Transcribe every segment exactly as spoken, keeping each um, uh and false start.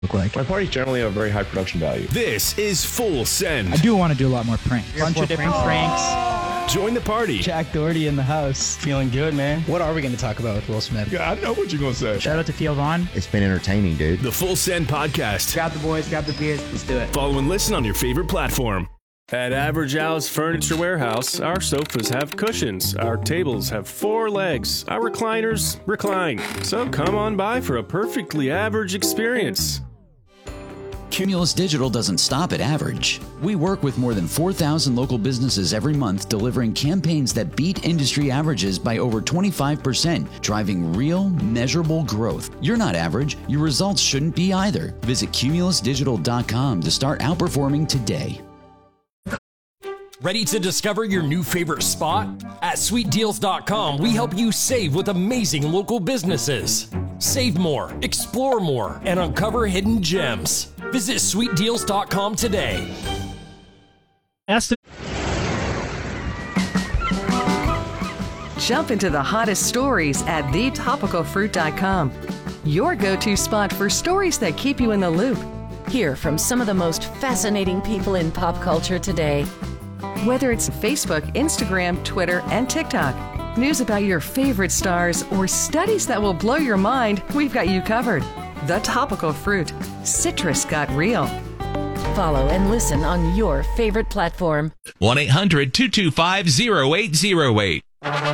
look like? My parties generally have a very high production value. This is Full Send. I do want to do a lot more pranks. Bunch of different pranks. Join the party. Jack Doherty in the house. Feeling good, man. What are we going to talk about with Will Smith? Yeah, I know what you're going to say. Shout out to Theo Vaughn. It's been entertaining, dude. The Full Send Podcast. Grab the boys, grab the beers, let's do it. Follow and listen on your favorite platform. At Average Al's Furniture Warehouse, our sofas have cushions, our tables have four legs, our recliners recline. So come on by for a perfectly average experience. Cumulus Digital doesn't stop at average. We work with more than four thousand local businesses every month, delivering campaigns that beat industry averages by over twenty-five percent, driving real, measurable growth. You're not average. Your results shouldn't be either. Visit cumulus digital dot com to start outperforming today. Ready to discover your new favorite spot? At sweet deals dot com, we help you save with amazing local businesses. Save more, explore more, and uncover hidden gems. Visit sweet deals dot com today. Jump into the hottest stories at the topical fruit dot com. Your go-to spot for stories that keep you in the loop. Hear from some of the most fascinating people in pop culture today. Whether it's Facebook, Instagram, Twitter, and TikTok, news about your favorite stars, or studies that will blow your mind, we've got you covered. The Topical Fruit. Citrus got real. Follow and listen on your favorite platform. one eight hundred two two five oh eight oh eight.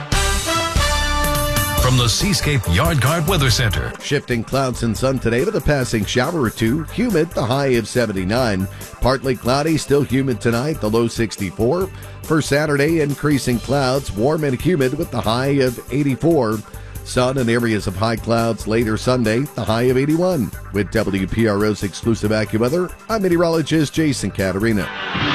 From the Seascape Yard Guard Weather Center. Shifting clouds and sun today with a passing shower or two. Humid, the high of seventy-nine. Partly cloudy, still humid tonight, the low sixty-four. For Saturday, increasing clouds, warm and humid with the high of eighty-four. Sun and areas of high clouds later Sunday, the high of eighty-one. With W P R O's exclusive AccuWeather, I'm meteorologist Jason Caterina.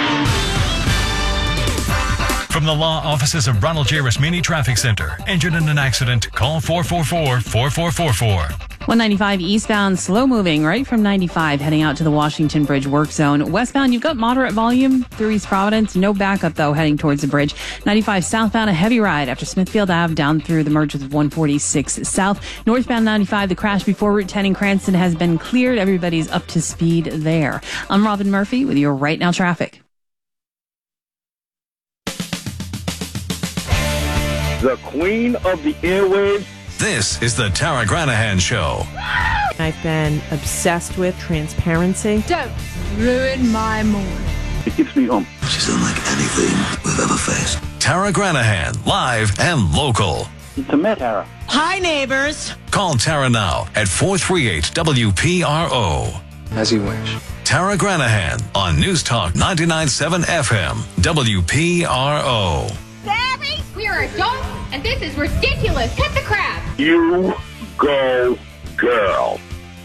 From the law offices of Ronald J. Rasmini Traffic Center. Injured in an accident? Call four four four, four four four four. one ninety-five eastbound, slow moving right from ninety-five, heading out to the Washington Bridge work zone. Westbound, you've got moderate volume through East Providence. No backup, though, heading towards the bridge. ninety-five southbound, a heavy ride after Smithfield Ave down through the merge with one forty-six south. Northbound ninety-five, the crash before Route ten in Cranston has been cleared. Everybody's up to speed there. I'm Robin Murphy with your Right Now traffic. The queen of the airwaves. This is the Tara Granahan Show. I've been obsessed with transparency. Don't ruin my morning. It keeps me home. She's unlike anything we've ever faced. Tara Granahan, live and local. To Met Tara. Hi, neighbors. Call Tara now at four three eight W P R O. As you wish. Tara Granahan on News Talk ninety-nine point seven F M, W P R O. Barry, we are adults, and this is ridiculous. Cut the crap. You go, girl.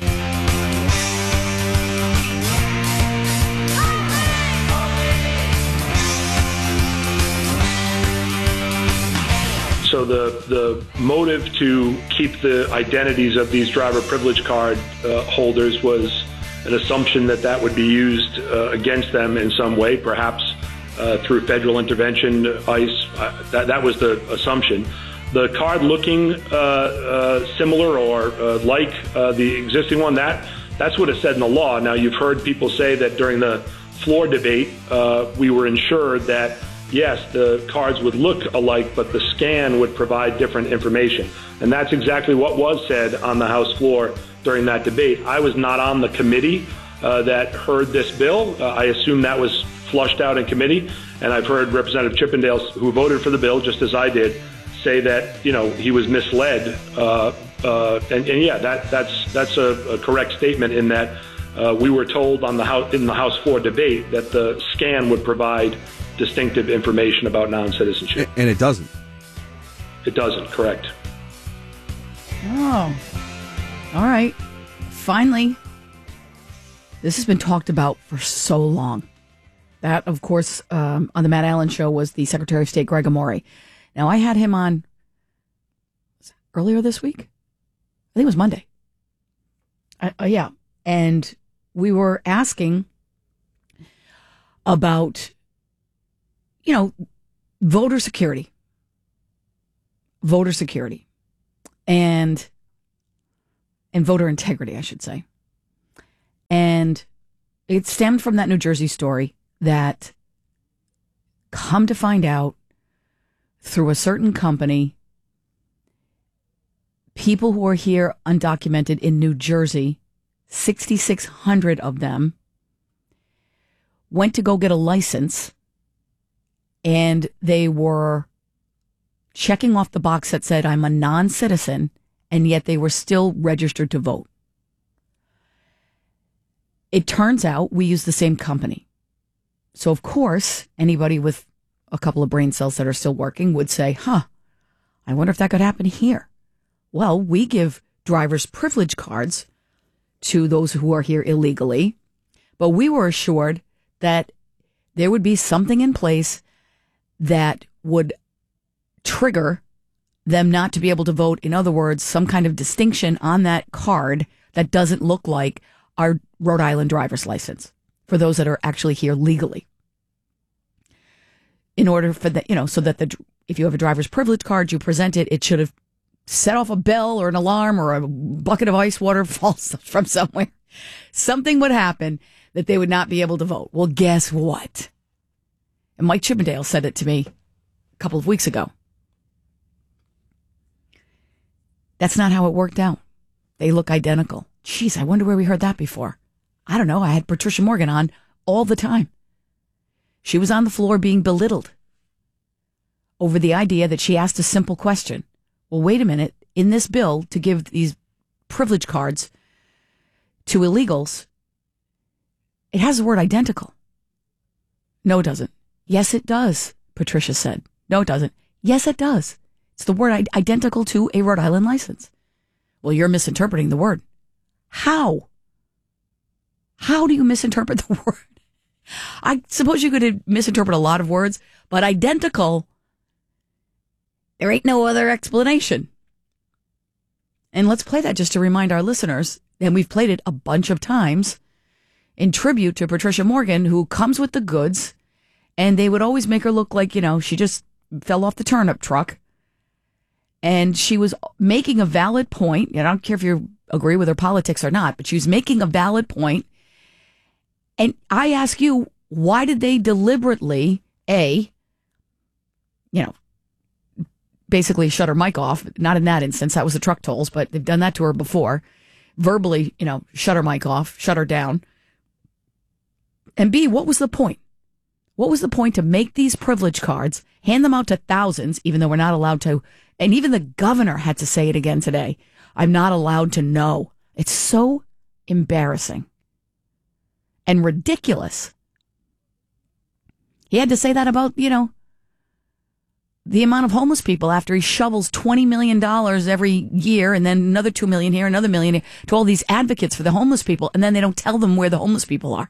So the, the motive to keep the identities of these driver privilege card uh, holders was an assumption that that would be used uh, against them in some way, perhaps Uh, through federal intervention, ICE. Uh, that, that was the assumption. The card looking uh, uh, similar or uh, like uh, the existing one, that that's what is said in the law. Now, you've heard people say that during the floor debate, uh, we were ensured that, yes, the cards would look alike, but the scan would provide different information. And that's exactly what was said on the House floor during that debate. I was not on the committee uh, that heard this bill. Uh, I assume that was flushed out in committee, and I've heard Representative Chippendale, who voted for the bill just as I did, say that, you know, he was misled. Uh, uh, and, and yeah, that that's that's a, a correct statement in that uh, we were told on the house in the House floor debate that the scan would provide distinctive information about non-citizenship, and it doesn't. It doesn't. Correct. Oh, all right. Finally, this has been talked about for so long. That, of course, um, on the Matt Allen Show was the Secretary of State, Greg Amore. Now, I had him on earlier this week. I think it was Monday. Uh, uh, yeah. And we were asking about, you know, voter security. Voter security. And, and voter integrity, I should say. And it stemmed from that New Jersey story that, come to find out, through a certain company, people who are here undocumented in New Jersey, six thousand six hundred of them, went to go get a license, and they were checking off the box that said, I'm a non-citizen, and yet they were still registered to vote. It turns out we use the same company. So, of course, anybody with a couple of brain cells that are still working would say, huh, I wonder if that could happen here. Well, we give driver's privilege cards to those who are here illegally, but we were assured that there would be something in place that would trigger them not to be able to vote. In other words, some kind of distinction on that card that doesn't look like our Rhode Island driver's license for those that are actually here legally. In order for the, you know, so that the, if you have a driver's privilege card, you present it, it should have set off a bell or an alarm or a bucket of ice water falls from somewhere. Something would happen that they would not be able to vote. Well, guess what? And Mike Chippendale said it to me a couple of weeks ago. That's not how it worked out. They look identical. Jeez, I wonder where we heard that before. I don't know. I had Patricia Morgan on all the time. She was on the floor being belittled over the idea that she asked a simple question. Well, wait a minute. In this bill to give these privilege cards to illegals, it has the word identical. No, it doesn't. Yes, it does, Patricia said. No, it doesn't. Yes, it does. It's the word identical to a Rhode Island license. Well, you're misinterpreting the word. How? How do you misinterpret the word? I suppose you could misinterpret a lot of words, but identical, there ain't no other explanation. And let's play that just to remind our listeners, and we've played it a bunch of times, in tribute to Patricia Morgan, who comes with the goods, and they would always make her look like, you know, she just fell off the turnip truck. And she was making a valid point. I don't care if you agree with her politics or not, but she was making a valid point. And I ask you, why did they deliberately, A, you know, basically shut her mic off? Not in that instance, that was the truck tolls, but they've done that to her before. Verbally, you know, shut her mic off, shut her down. And B, what was the point? What was the point to make these privilege cards, hand them out to thousands, even though we're not allowed to? And even the governor had to say it again today. I'm not allowed to know. It's so embarrassing and ridiculous. He had to say that about, you know, the amount of homeless people after he shovels twenty million dollars every year and then another two million dollars here, another million here, to all these advocates for the homeless people, and then they don't tell them where the homeless people are.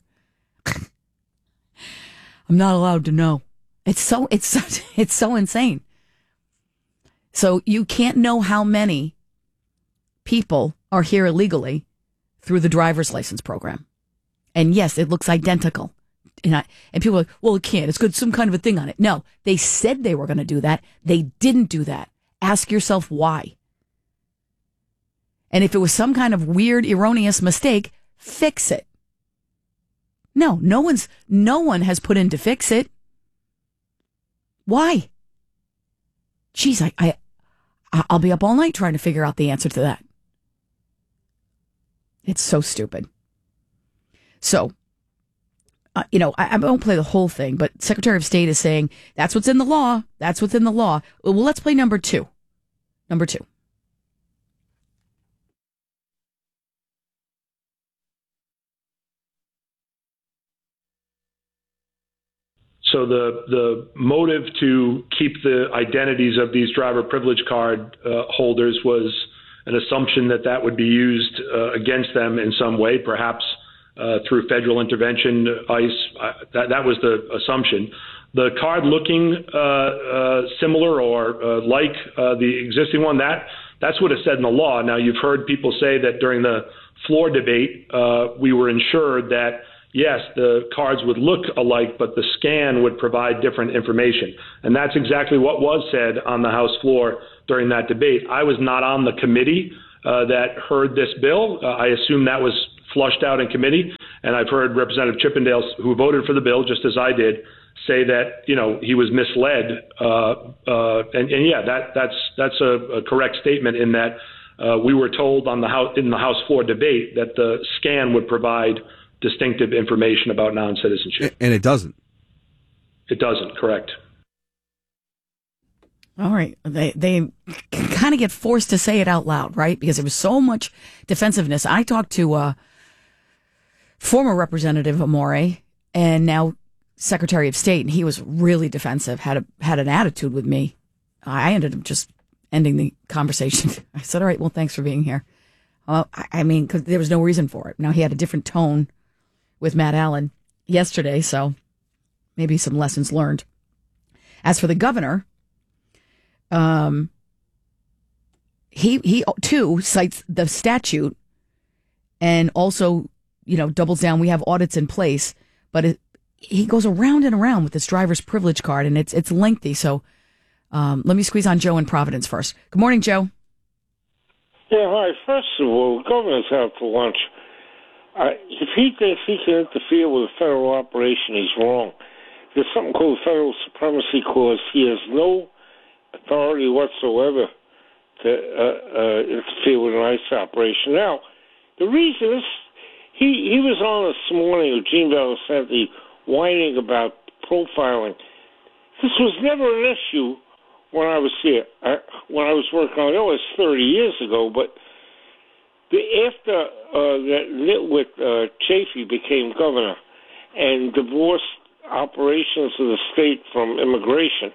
I'm not allowed to know. It's so, it's so, it's so insane. So you can't know how many people are here illegally through the driver's license program. And yes, it looks identical. And, I, and people are like, well, it can't. It's got some kind of a thing on it. No, they said they were going to do that. They didn't do that. Ask yourself why. And if it was some kind of weird, erroneous mistake, fix it. No, no one's, no one has put in to fix it. Why? Geez, I, I, I'll be up all night trying to figure out the answer to that. It's so stupid. So, uh, you know, I, I won't play the whole thing, but Secretary of State is saying that's what's in the law. That's what's in the law. Well, let's play number two. Number two. So the the motive to keep the identities of these driver privilege card uh, holders was an assumption that that would be used uh, against them in some way, perhaps uh, through federal intervention, ICE. Uh, that that was the assumption. The card looking uh, uh, similar or uh, like uh, the existing one, that that's what is said in the law. Now, you've heard people say that during the floor debate, uh, we were ensured that yes, the cards would look alike, but the scan would provide different information. And that's exactly what was said on the House floor during that debate. I was not on the committee uh, that heard this bill. Uh, I assume that was flushed out in committee. And I've heard Representative Chippendale, who voted for the bill, just as I did, say that, you know, he was misled. Uh, uh, and, and yeah, that that's that's a, a correct statement in that uh, we were told on the House in the House floor debate that the scan would provide distinctive information about non-citizenship. And it doesn't. It doesn't, correct. All right. They they kind of get forced to say it out loud, right? Because there was so much defensiveness. I talked to uh, former Representative Amore and now Secretary of State, and he was really defensive, had a had an attitude with me. I ended up just ending the conversation. I said, all right, well, thanks for being here. Well, I, I mean, because there was no reason for it. Now, he had a different tone with Matt Allen yesterday, so maybe some lessons learned. As for the governor, um, he, he too cites the statute and also, you know, doubles down. We have audits in place, but it, he goes around and around with this driver's privilege card, and it's it's lengthy. So um, let me squeeze on Joe in Providence first. Good morning, Joe. Yeah, hi. First of all, the governor's out for lunch. Uh, if he thinks he can interfere with a federal operation, he's wrong. There's something called the Federal Supremacy Clause. He has no authority whatsoever to uh, uh, interfere with an ICE operation. Now, the reason is he, he was on this morning with Gene Valicenti whining about profiling. This was never an issue when I was here, I, when I was working on it. It was thirty years ago, but the, after uh, that nitwit uh, Chafee became governor and divorced operations of the state from immigration,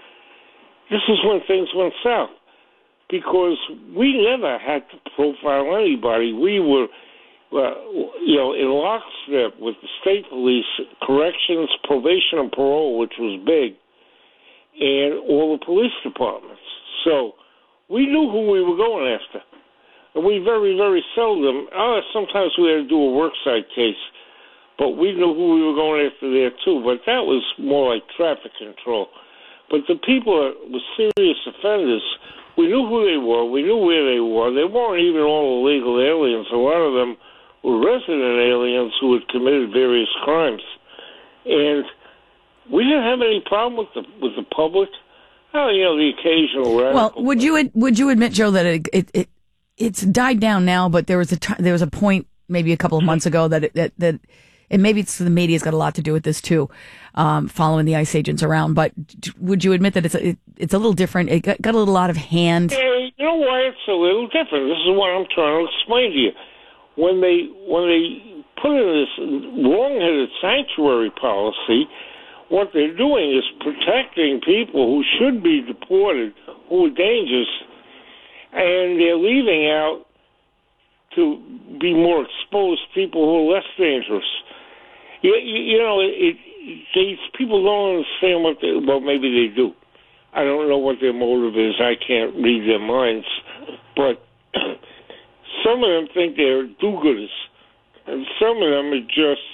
this is when things went south, because we never had to profile anybody. We were, uh, you know, in lockstep with the state police, corrections, probation, and parole, which was big, and all the police departments. So we knew who we were going after. And we very, very seldom, uh, sometimes we had to do a worksite case, but we knew who we were going after there too. But that was more like traffic control. But the people that were serious offenders, we knew who they were, we knew where they were. They weren't even all illegal aliens. A lot of them were resident aliens who had committed various crimes. And we didn't have any problem with the with the public. Oh, you know, the occasional radical. Well, would you would you admit, Joe, that it, it, it it's died down now, but there was a t- there was a point maybe a couple of months ago that it, that that and maybe it's the media's got a lot to do with this too, um, following the ICE agents around. But would you admit that it's a, it, it's a little different? It got, got a little out of hand. Yeah, you know why it's a little different? This is what I'm trying to explain to you. When they when they put in this wrong-headed sanctuary policy, what they're doing is protecting people who should be deported, who are dangerous, and they're leaving out to be more exposed people who are less dangerous. You, you, you know, it, these people don't understand what they, well, maybe they do. I don't know what their motive is. I can't read their minds. But some of them think they're do-gooders, and some of them are just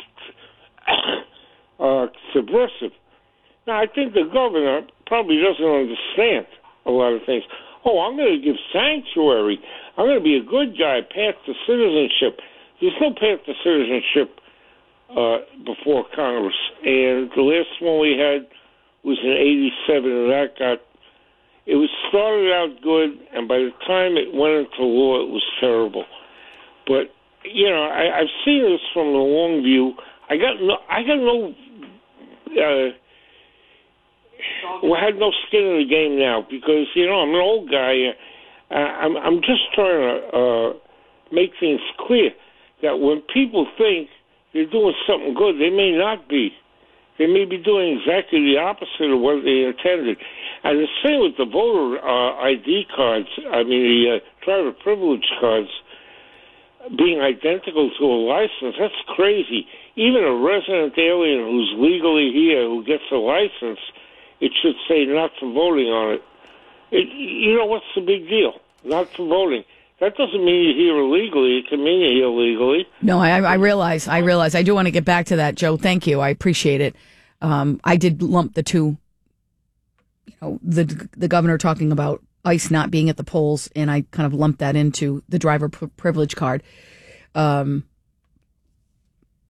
uh, subversive. Now, I think the governor probably doesn't understand a lot of things. Oh, I'm going to give sanctuary. I'm going to be a good guy, path to citizenship. There's no path to citizenship uh, before Congress. And the last one we had was in eighty-seven, and that got, it was started out good, and by the time it went into law, it was terrible. But, you know, I, I've seen this from the long view. I got no, I got no, uh, well, I had no skin in the game now because, you know, I'm an old guy. Uh, I'm, I'm just trying to uh, make things clear that when people think they're doing something good, they may not be. They may be doing exactly the opposite of what they intended. And the same with the voter uh, I D cards, I mean, the uh, driver privilege cards, being identical to a license, that's crazy. Even a resident alien who's legally here, who gets a license, it should say not for voting on it. it. You know, what's the big deal? Not for voting. That doesn't mean you're here illegally. It can mean you're here illegally. No, I, I realize. I realize. I do want to get back to that, Joe. Thank you. I appreciate it. Um, I did lump the two, you know, the the governor talking about ICE not being at the polls, and I kind of lumped that into the driver p- privilege card. Um,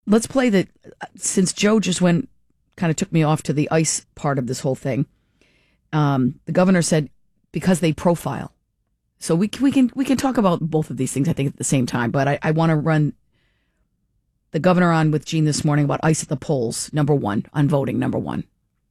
let's play the, since Joe just went, kind of took me off to the ICE part of this whole thing. Um, the governor said, because they profile. So we, we can we can talk about both of these things, I think, at the same time. But I, I want to run the governor on with Gene this morning about ICE at the polls, number one, on voting, number one.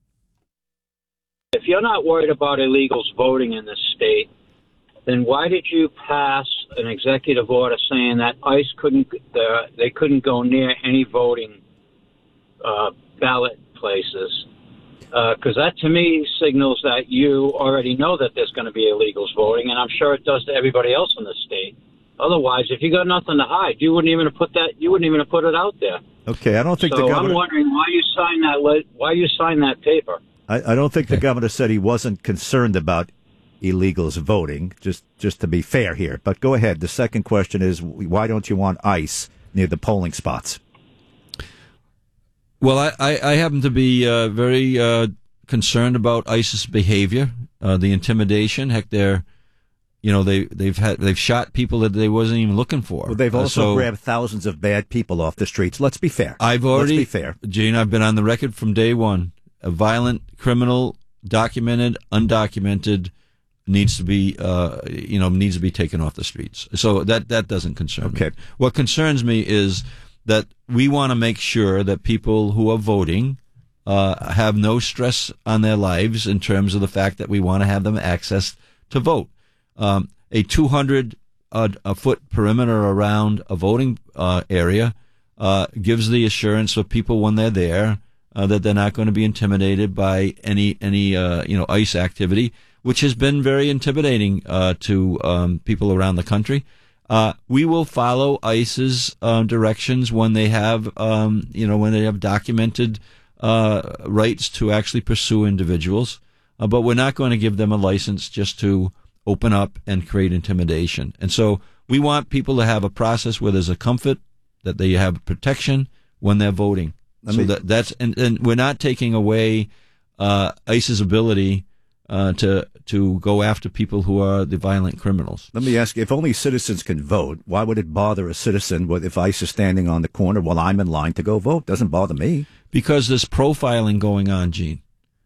If you're not worried about illegals voting in this state, then why did you pass an executive order saying that ICE couldn't, uh, they couldn't go near any voting uh, ballot places? Because uh, that, to me, signals that you already know that there's going to be illegals voting, and I'm sure it does to everybody else in the state. Otherwise, if you got nothing to hide, you wouldn't even have put that. You wouldn't even have put it out there. Okay, I don't think so the governor. I'm wondering why you signed that. Le- why you signed that paper? I, I don't think the governor said he wasn't concerned about illegals voting. Just, just to be fair here. But go ahead. The second question is, why don't you want ICE near the polling spots? Well, I, I, I happen to be uh, very uh, concerned about ISIS behavior, uh, the intimidation. Heck, they're, you know, they they've had they've shot people that they wasn't even looking for. Well, they've also uh, so grabbed thousands of bad people off the streets. Let's be fair. I've already, Let's be fair, Gene. I've been on the record from day one. A violent criminal, documented, undocumented, needs to be, uh, you know, needs to be taken off the streets. So that that doesn't concern okay. me. What concerns me is that we want to make sure that people who are voting uh, have no stress on their lives in terms of the fact that we want to have them access to vote. Um, a two hundred uh, a foot perimeter around a voting uh, area uh, gives the assurance of people when they're there uh, that they're not going to be intimidated by any any uh, you know ICE activity, which has been very intimidating uh, to um, people around the country. Uh, we will follow ICE's uh, directions when they have, um, you know, when they have documented uh, rights to actually pursue individuals. Uh, but we're not going to give them a license just to open up and create intimidation. And so we want people to have a process where there's a comfort that they have protection when they're voting. Let so me, that that's and, and we're not taking away uh, ICE's ability uh, to. to go after people who are the violent criminals. Let me ask you, if only citizens can vote, why would it bother a citizen if ICE is standing on the corner while I'm in line to go vote? Doesn't bother me. Because there's profiling going on, Gene.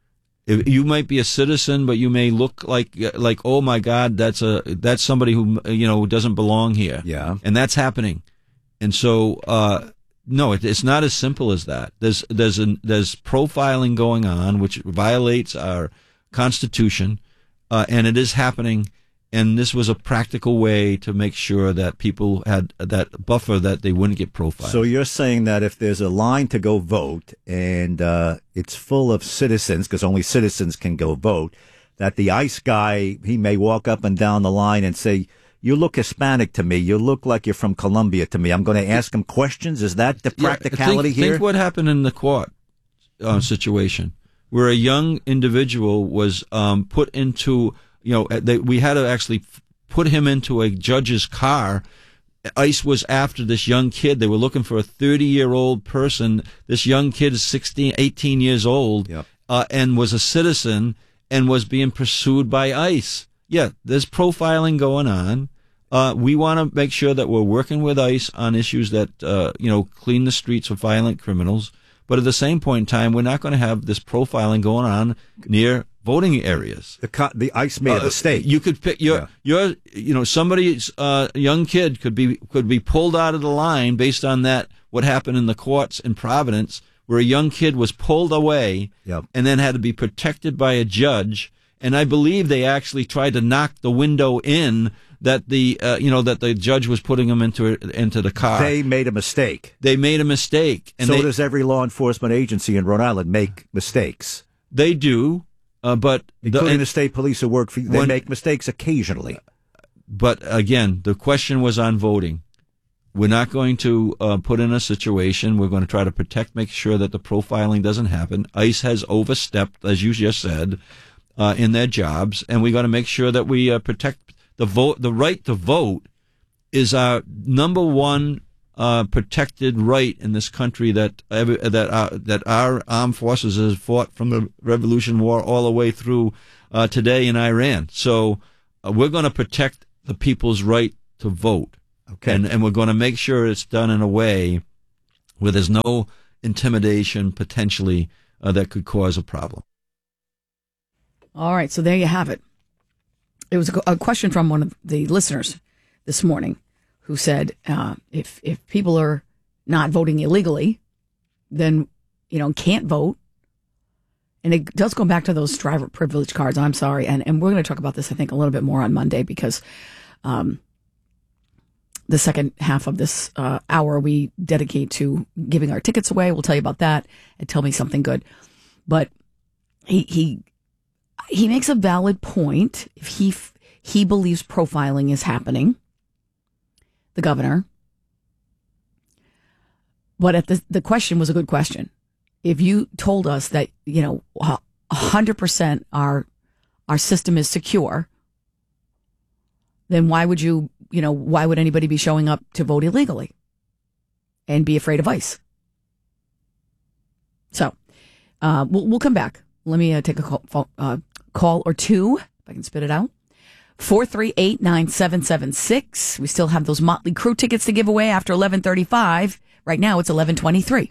If you might be a citizen, but you may look like, like, oh my God, that's a, that's somebody who, you know, doesn't belong here. Yeah. And that's happening. And so, uh, no, it, it's not as simple as that. There's, there's, an, there's profiling going on, which violates our Constitution. Uh, and it is happening, and this was a practical way to make sure that people had that buffer that they wouldn't get profiled. So you're saying that if there's a line to go vote and uh, it's full of citizens, because only citizens can go vote, that the ICE guy, he may walk up and down the line and say, you look Hispanic to me, you look like you're from Colombia to me, I'm going to ask him questions? Is that the practicality yeah, think, here? Think what happened in the court uh, situation, where a young individual was um, put into, you know, they, we had to actually put him into a judge's car. ICE was after this young kid. They were looking for a thirty-year-old person. This young kid is sixteen, eighteen years old, yep. uh, and was a citizen and was being pursued by ICE. Yeah, there's profiling going on. Uh, we want to make sure that we're working with ICE on issues that, uh, you know, clean the streets of violent criminals. But at the same point in time, we're not going to have this profiling going on near voting areas. The co- the ICE made a mistake. Uh, you could pick your yeah. your you know somebody's uh, young kid could be could be pulled out of the line based on that what happened in the courts in Providence, where a young kid was pulled away yep. and then had to be protected by a judge. And I believe they actually tried to knock the window in that the uh, you know that the judge was putting them into into the car. They made a mistake. They made a mistake. And so they, does every law enforcement agency in Rhode Island make mistakes? They do, uh, but including the, the state police who work for you, they when, make mistakes occasionally. But again, the question was on voting. We're not going to uh, put in a situation. We're going to try to protect, make sure that the profiling doesn't happen. ICE has overstepped, as you just said, uh, in their jobs, and we got to make sure that we uh, protect the vote. The right to vote is our number one uh, protected right in this country that every, that uh, that our armed forces has fought from the Revolution War all the way through uh, today in Iran. So uh, we're going to protect the people's right to vote. Okay. And, and we're going to make sure it's done in a way where there's no intimidation potentially uh, that could cause a problem. All right, so there you have it. It was a, a question from one of the listeners this morning who said, uh, if if people are not voting illegally, then, you know, can't vote. And it does go back to those driver privilege cards. I'm sorry. And, and we're going to talk about this, I think, a little bit more on Monday because um, the second half of this uh, hour we dedicate to giving our tickets away. We'll tell you about that and tell me something good. But he he he makes a valid point. If he he believes profiling is happening, the governor. But at the the question was a good question. If you told us that, you know, one hundred percent our our system is secure, then why would you, you know, why would anybody be showing up to vote illegally and be afraid of ICE? So uh, we'll, we'll come back. Let me uh, take a call, uh, call or two, if I can spit it out. four three eight, nine seven seven six. We still have those Motley Crue tickets to give away after eleven thirty-five. Right now it's eleven twenty-three.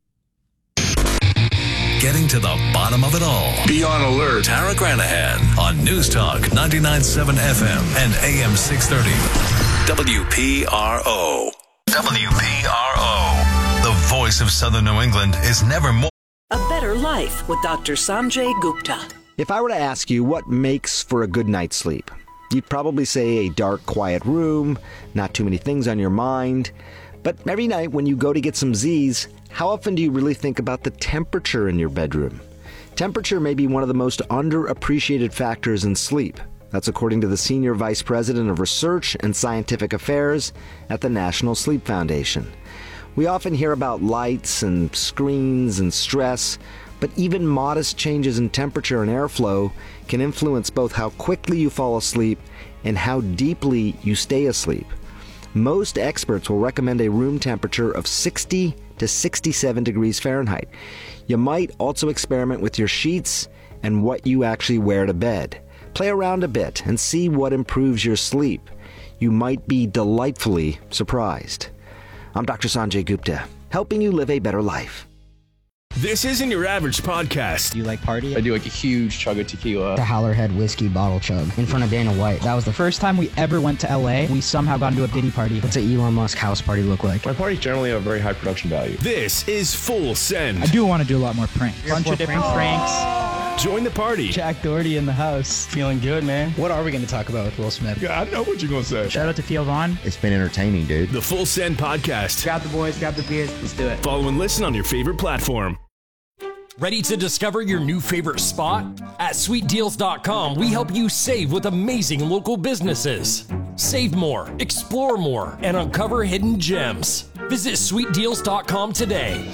Getting to the bottom of it all. Be on alert. Tara Granahan on News Talk ninety-nine point seven F M and A M six thirty. W P R O. W P R O. The voice of Southern New England is never more. A Better Life with Doctor Sanjay Gupta. If I were to ask you what makes for a good night's sleep, you'd probably say a dark, quiet room, not too many things on your mind. But every night when you go to get some Z's, how often do you really think about the temperature in your bedroom? Temperature may be one of the most underappreciated factors in sleep. That's according to the Senior Vice President of Research and Scientific Affairs at the National Sleep Foundation. We often hear about lights and screens and stress, but even modest changes in temperature and airflow can influence both how quickly you fall asleep and how deeply you stay asleep. Most experts will recommend a room temperature of sixty to sixty-seven degrees Fahrenheit. You might also experiment with your sheets and what you actually wear to bed. Play around a bit and see what improves your sleep. You might be delightfully surprised. I'm Doctor Sanjay Gupta, helping you live a better life. This isn't your average podcast. You like party? I do like a huge chug of tequila. The Howlerhead whiskey bottle chug in front of Dana White. That was the first time we ever went to L A. We somehow got into a Diddy party. What's an Elon Musk house party look like? My parties generally have very high production value. This is Full Send. I do want to do a lot more pranks. Bunch of different pranks. Join the party. Jack Doherty in the house. Feeling good, man. What are we going to talk about with Will Smith? Yeah, I know what you're going to say. Shout out to Theo Vaughn. It's been entertaining, dude. The Full Send podcast. Grab the boys, grab the beers. Let's do it. Follow and listen on your favorite platform. Ready to discover your new favorite spot? At sweet deals dot com, we help you save with amazing local businesses. Save more, explore more, and uncover hidden gems. Visit sweet deals dot com today.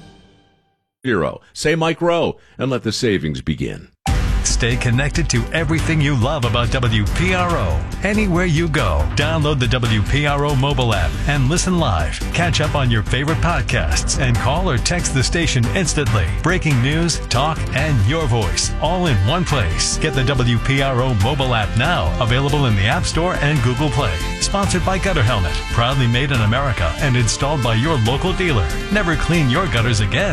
Hero. Say Mike Rowe and let the savings begin. Stay connected to everything you love about W P R O. Anywhere you go, download the W P R O mobile app and listen live. Catch up on your favorite podcasts and call or text the station instantly. Breaking news, talk, and your voice all in one place. Get the W P R O mobile app now, available in the App Store and Google Play. Sponsored by Gutter Helmet, proudly made in America and installed by your local dealer. Never clean your gutters again.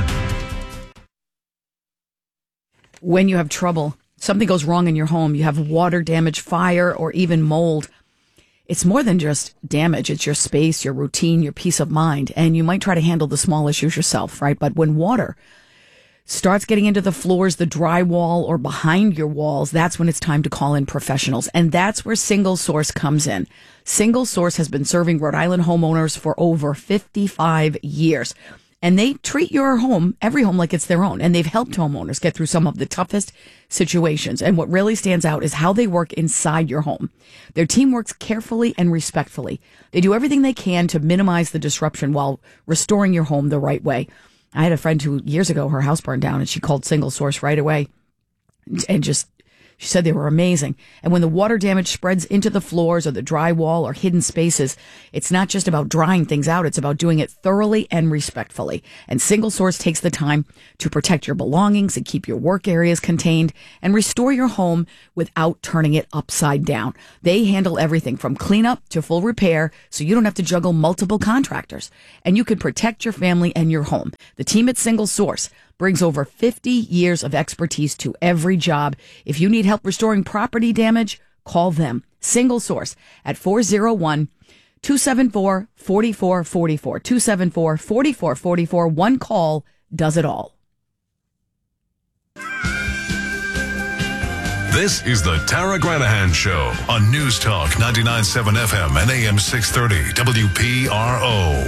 When you have trouble, something goes wrong in your home, you have water damage, fire, or even mold, it's more than just damage. It's your space, your routine, your peace of mind. And you might try to handle the small issues yourself, right? But when water starts getting into the floors, the drywall, or behind your walls, that's when it's time to call in professionals. And that's where Single Source comes in. Single Source has been serving Rhode Island homeowners for over fifty-five years. And they treat your home, every home, like it's their own. And they've helped homeowners get through some of the toughest situations. And what really stands out is how they work inside your home. Their team works carefully and respectfully. They do everything they can to minimize the disruption while restoring your home the right way. I had a friend who years ago, her house burned down and she called Single Source right away and just She said they were amazing. And when the water damage spreads into the floors or the drywall or hidden spaces, it's not just about drying things out. It's about doing it thoroughly and respectfully. And Single Source takes the time to protect your belongings and keep your work areas contained and restore your home without turning it upside down. They handle everything from cleanup to full repair, so you don't have to juggle multiple contractors. And you can protect your family and your home. The team at Single Source brings over fifty years of expertise to every job. If you need help restoring property damage, call them. Single Source at four oh one, two seven four, four four four four. two seven four, four four four four. One call does it all. This is the Tara Granahan Show on News Talk ninety-nine point seven F M and A M six thirty W P R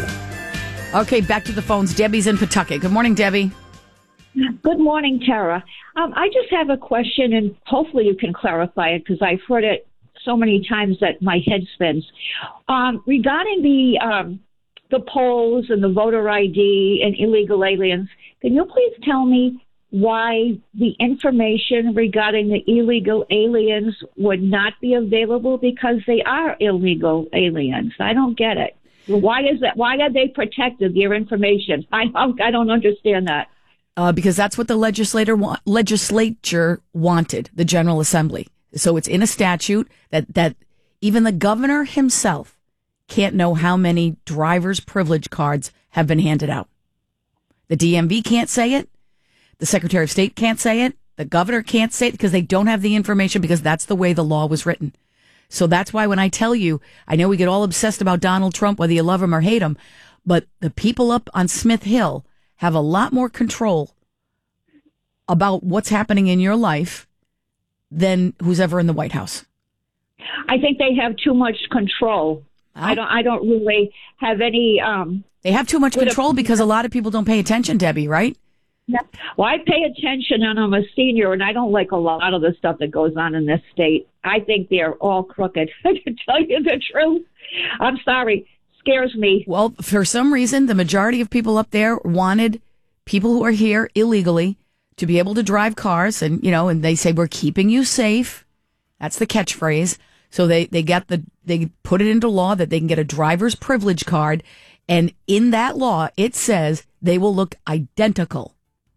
O. Okay, back to the phones. Debbie's in Pawtucket. Good morning, Debbie. Good morning, Tara. Um, I just have a question, and hopefully you can clarify it because I've heard it so many times that my head spins. Um, regarding the um, the polls and the voter I D and illegal aliens, can you please tell me why the information regarding the illegal aliens would not be available? Because they are illegal aliens. I don't get it. Why is that? Why are they protected? Their information. I don't, I don't understand that. Uh, because that's what the legislator wa- legislature wanted, the General Assembly. So it's in a statute that, that even the governor himself can't know how many driver's privilege cards have been handed out. The D M V can't say it. The Secretary of State can't say it. The governor can't say it because they don't have the information, because that's the way the law was written. So that's why when I tell you, I know we get all obsessed about Donald Trump, whether you love him or hate him, but the people up on Smith Hill have a lot more control about what's happening in your life than who's ever in the White House. I think they have too much control. Oh. I don't. I don't really have any. Um, they have too much control because a lot of people don't pay attention, Debbie. Right? Yeah. Well, I pay attention, and I'm a senior, and I don't like a lot of the stuff that goes on in this state. I think they're all crooked. To tell you the truth, I'm sorry. Scares me. Well, for some reason, the majority of people up there wanted people who are here illegally to be able to drive cars, and, you know, and they say, we're keeping you safe. That's the catchphrase. So they, they get the, they put it into law that they can get a driver's privilege card. And in that law, it says they will look identical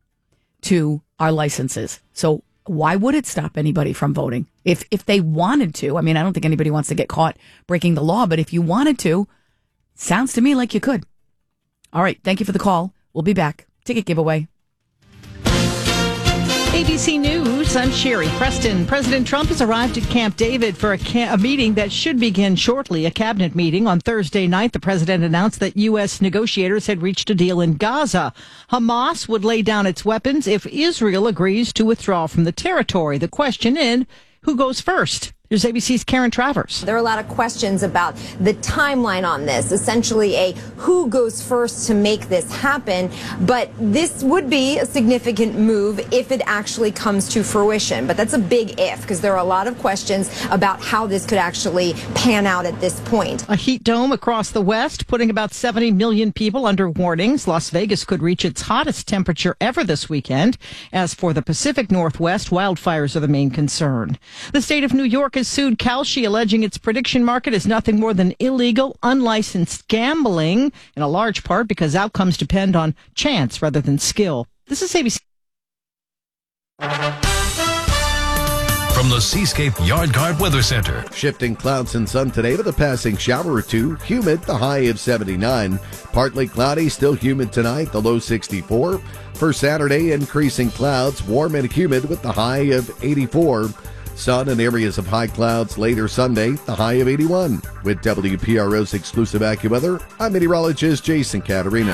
to our licenses. So why would it stop anybody from voting? If, if they wanted to, I mean, I don't think anybody wants to get caught breaking the law, but if you wanted to, sounds to me like you could. All right. Thank you for the call. We'll be back. Ticket giveaway. A B C News, I'm Sherry Preston. President Trump has arrived at Camp David for a, ca- a meeting that should begin shortly, a cabinet meeting. On Thursday night, the president announced that U S negotiators had reached a deal in Gaza. Hamas would lay down its weapons if Israel agrees to withdraw from the territory. The question is, who goes first? Here's A B C's Karen Travers. There are a lot of questions about the timeline on this, essentially a who goes first to make this happen. But this would be a significant move if it actually comes to fruition. But that's a big if, because there are a lot of questions about how this could actually pan out at this point. A heat dome across the West, putting about seventy million people under warnings. Las Vegas could reach its hottest temperature ever this weekend. As for the Pacific Northwest, wildfires are the main concern. The state of New York has sued Kalshi, alleging its prediction market is nothing more than illegal, unlicensed gambling, in a large part because outcomes depend on chance rather than skill. This is A B C. From the Seascape Yard Guard Weather Center. Shifting clouds and sun today with a passing shower or two. Humid, the high of seventy-nine. Partly cloudy, still humid tonight, the low sixty-four. For Saturday, increasing clouds, warm and humid with the high of eighty-four. Sun and areas of high clouds later Sunday, the high of eighty-one. With W P R O's exclusive AccuWeather, I'm meteorologist Jason Caterina.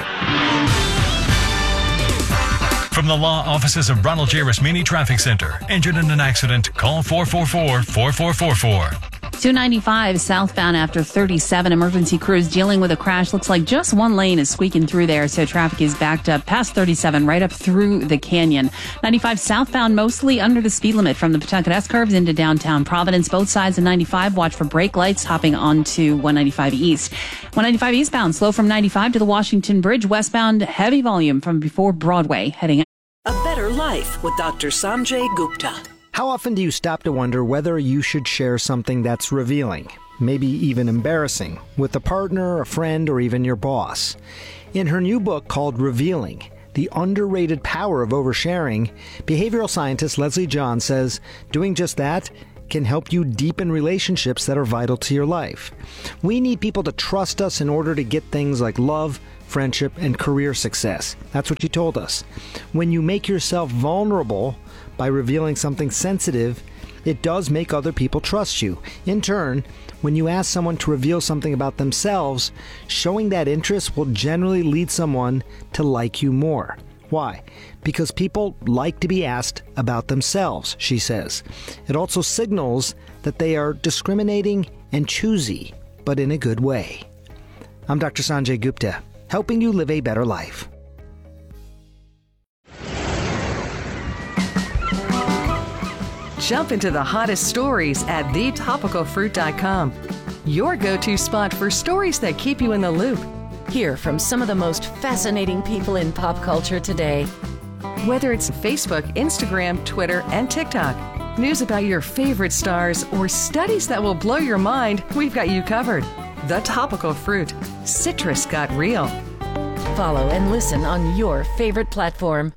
From the law offices of Ronald J. Rasmini Traffic Center. Injured in an accident? Call four four four, four four four four. two ninety-five southbound after thirty-seven. Emergency crews dealing with a crash. Looks like just one lane is squeaking through there, so traffic is backed up past thirty-seven, right up through the canyon. ninety-five southbound, mostly under the speed limit from the Pawtucket S-curves into downtown Providence. Both sides of ninety-five, watch for brake lights hopping onto one ninety-five east. one ninety-five eastbound, slow from ninety-five to the Washington Bridge. Westbound, heavy volume from before Broadway, heading A Better Life with Doctor Sanjay Gupta. How often do you stop to wonder whether you should share something that's revealing, maybe even embarrassing, with a partner, a friend, or even your boss? In her new book called Revealing, The Underrated Power of Oversharing, behavioral scientist Leslie John says doing just that can help you deepen relationships that are vital to your life. We need people to trust us in order to get things like love, friendship, and career success. That's what she told us. When you make yourself vulnerable by revealing something sensitive, it does make other people trust you. In turn, when you ask someone to reveal something about themselves, showing that interest will generally lead someone to like you more. Why? Because people like to be asked about themselves, she says. It also signals that they are discriminating and choosy, but in a good way. I'm Doctor Sanjay Gupta, helping you live a better life. Jump into the hottest stories at the topical fruit dot com. Your go-to spot for stories that keep you in the loop. Hear from some of the most fascinating people in pop culture today. Whether it's Facebook, Instagram, Twitter, and TikTok, news about your favorite stars, or studies that will blow your mind, we've got you covered. The Topical Fruit. Citrus got real. Follow and listen on your favorite platform.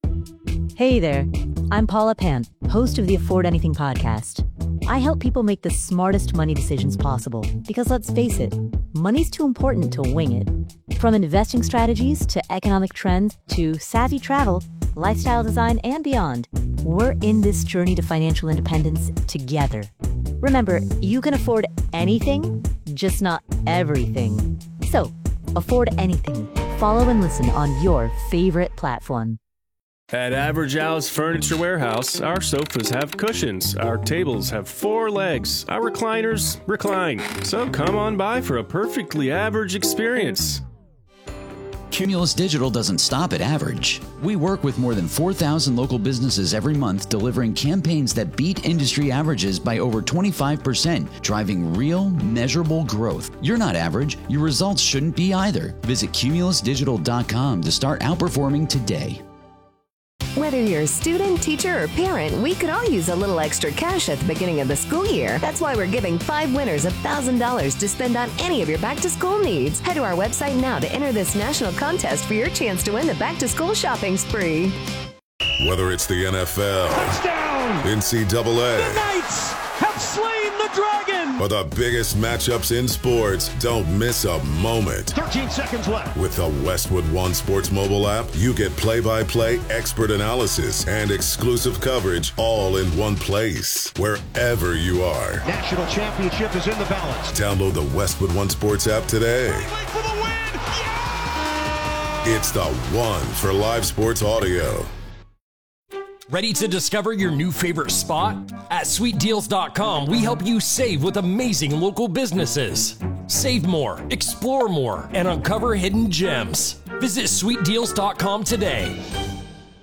Hey there, I'm Paula Pan, host of the Afford Anything podcast. I help people make the smartest money decisions possible because, let's face it, money's too important to wing it. From investing strategies to economic trends to savvy travel, lifestyle design, and beyond, we're in this journey to financial independence together. Remember, you can afford anything, just not everything. So, afford anything. Follow and listen on your favorite platform. At Average Al's Furniture Warehouse, our sofas have cushions, our tables have four legs, our recliners recline. So come on by for a perfectly average experience. Cumulus Digital doesn't stop at average. We work with more than four thousand local businesses every month, delivering campaigns that beat industry averages by over twenty-five percent, driving real, measurable growth. You're not average. Your results shouldn't be either. Visit cumulus digital dot com to start outperforming today. Whether you're a student, teacher, or parent, we could all use a little extra cash at the beginning of the school year. That's why we're giving five winners one thousand dollars to spend on any of your back-to-school needs. Head to our website now to enter this national contest for your chance to win the back-to-school shopping spree. Whether it's the N F L, touchdown, N C double A, the Knights have slain the dragon, or the biggest matchups in sports, don't miss a moment. thirteen seconds left. With the Westwood One Sports mobile app, you get play-by-play, expert analysis, and exclusive coverage all in one place, wherever you are. National championship is in the balance. Download the Westwood One Sports app today. For the win! Yeah! It's the one for live sports audio. Ready to discover your new favorite spot? At sweet deals dot com, we help you save with amazing local businesses. Save more, explore more, and uncover hidden gems. Visit sweet deals dot com today.